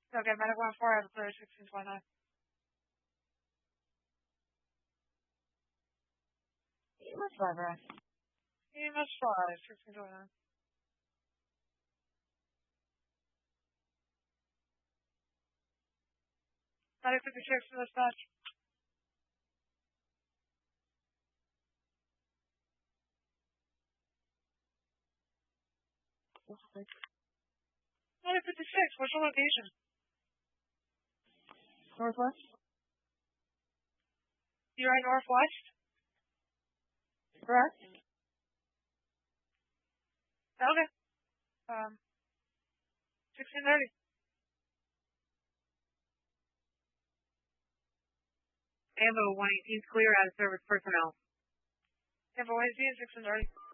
Okay, medic 1-4, I have a clear 1629. EMS 5, right? EMS 5, 1629. Medic 56 to dispatch. Medic 56, what's your location? Northwest? You're at Northwest? Correct? Okay. 1630. Ambo 118 clear out of service personnel. Ambo 118, 1630.